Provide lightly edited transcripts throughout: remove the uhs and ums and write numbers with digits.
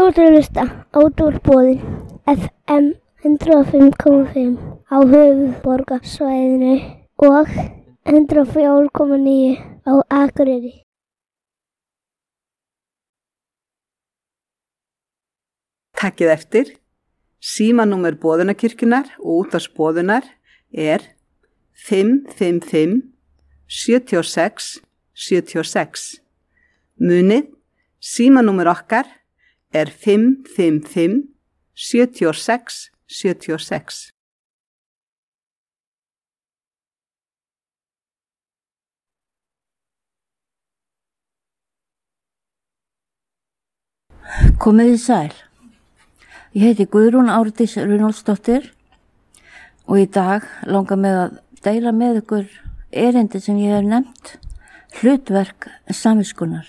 Þú ert að hlusta á Útvarpsbóðin FM 105,5 á höfuðborgarsvæðinu og 104,9 á Akureyri. Takkið eftir, símanúmer Boðunarkirkjunnar og Útvarpsbóðunar er 555 76 76. Munið, símanúmer okkar er 555 76 76. Komið í sæl. Ég heiti Guðrún Árdís Runólfsdóttir og í dag langar mig að deila með ykkur erindi sem ég hef nefnt, hlutverk samviskunnar.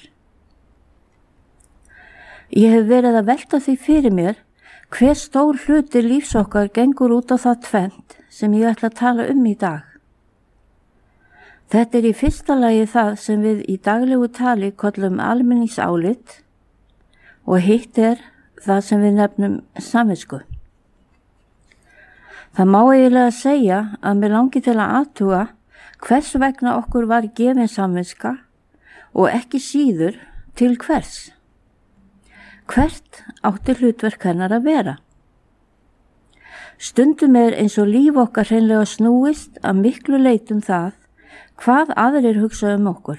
Ég hef verið að velta því fyrir mér hver stór hluti lífs okkar gengur út á það tvennt sem ég ætla að tala í dag. Þetta er í fyrsta lagi það sem við í daglegu tali köllum almenningsálit og hitt er það sem við nefnum samvisku. Það má eiginlega segja að mér langi til að athuga hvers vegna okkur var gefin samviska og ekki síður til hvers. Hvert átti hlutverk hennar að vera? Stundum er eins og líf okkar hreinlega snúist að miklu leyti það hvað aðrir hugsa okkur.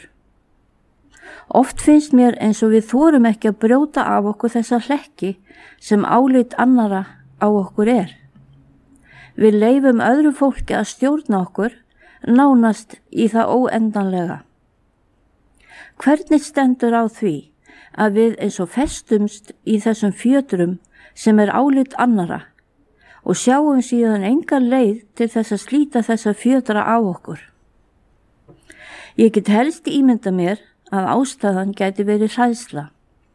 Oft finnst mér eins og við þorum ekki að brjóta af okkur þessa hlekki sem álit annara á okkur er. Við leyfum öðru fólki að stjórna okkur nánast í það óendanlega. Hvernig stendur á því að við eins og festumst í þessum fjötrum sem er álit annara og sjáum síðan enga leið til þess að slíta þessa fjötra á okkur? Ég get helst ímynda mér að ástæðan gæti verið hræðsla.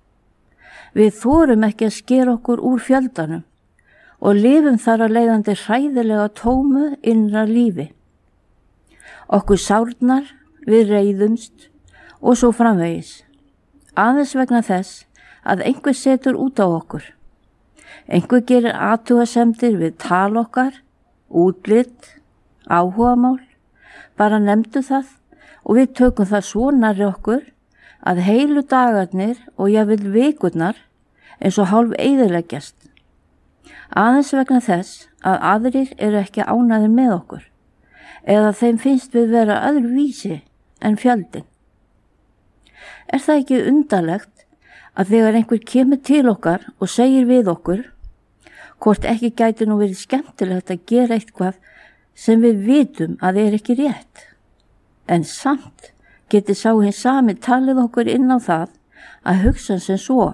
Við þorum ekki að skera okkur úr fjöldanum og lifum þar að leiðandi hræðilega tómu innra lífi. Okkur sárnar, við reiðumst og svo framvegis. Aðeins vegna þess að einhver setur út á okkur. Einhver gerir athugasemdir við tal okkar, útlit, áhugamál, bara nefndu það og við tökum það svo nærri okkur að heilu dagarnir og jafnvel vikurnar eins og hálf eyðileggjast. Aðeins vegna þess að aðrir eru ekki ánægðir með okkur eða þeim finnst við vera öðruvísi en fjöldinn. Er það ekki undarlegt að þegar einhver kemur til okkar og segir við okkur hvort ekki gæti nú verið skemmtilegt að gera eitthvað sem við vitum að er ekki rétt, en samt geti sá hinn sami talið okkur inn á það að hugsa sem svo.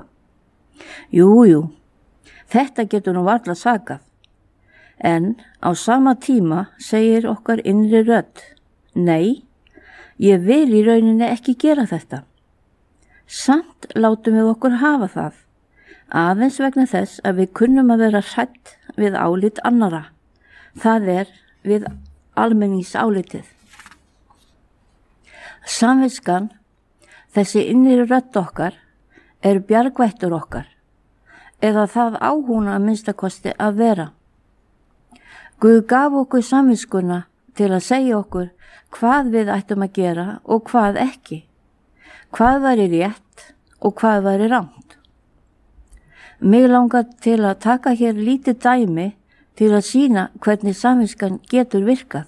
Jú, þetta getur nú varla sakað, en á sama tíma segir okkar innri rödd, nei, ég vil í rauninni ekki gera þetta. Samt látum við okkur hafa það, aðeins vegna þess að við kunnum að vera hrædd við álit annara, það er við almenningsálitið. Samviskan, þessi innri rödd okkar, er bjargvættur okkar, eða það á hún að minnstakosti að vera. Guð gaf okkur samviskuna til að segja okkur hvað við ættum að gera og hvað ekki. Hvað væri rétt og hvað væri rangt. Mig langar til að taka hér lítið dæmi til að sýna hvernig samviskan getur virkað.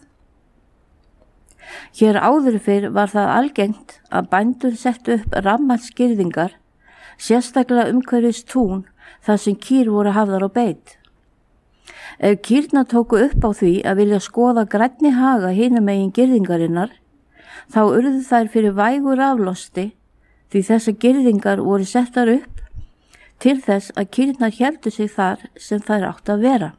Hér áður fyrr var það algengt að bændur settu upp rammaskyrðingar, sérstaklega umhverfis tún þar sem kýr voru hafðar á beit. Ef kýrnar tóku upp á því að vilja skoða grænni haga hinum megin girðingarinnar, þá urðu þær fyrir vægur aflosti því þessar girðingar voru settar upp til þess að kýrnar héldu sig þar sem þær áttu að vera.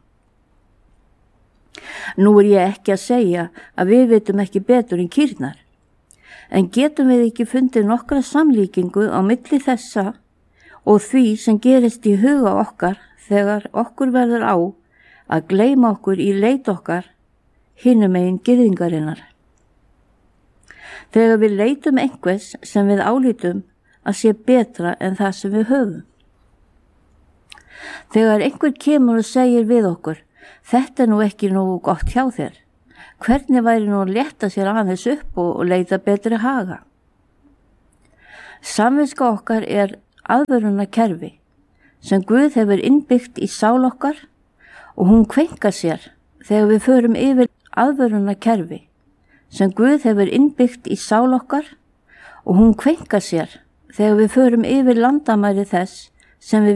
Nú er ég ekki að segja að við vitum ekki betur en kýrnar, en getum við ekki fundið nokkra samlíkingu á milli þessa og því sem gerist í huga okkar þegar okkur verður á að gleyma okkur í leit okkar hinum megin girðingarinnar. Þegar við leitum einhvers sem við álítum að sé betra en það sem við höfum. Þegar einhver kemur og segir við okkur, þetta nú ekki nógu gott hjá þér, hvernig væri nú að létta sér aðeins upp og leita betri haga? Samviska okkar aðvörunarkerfi sem Guð hefur innbyggt í sál okkar og hún kveinkar sér þegar við förum yfir aðvörunarkerfi sem Guð hefur innbyggt í sál okkar og hún kveinkar sér þegar við förum yfir landamæri þess sem við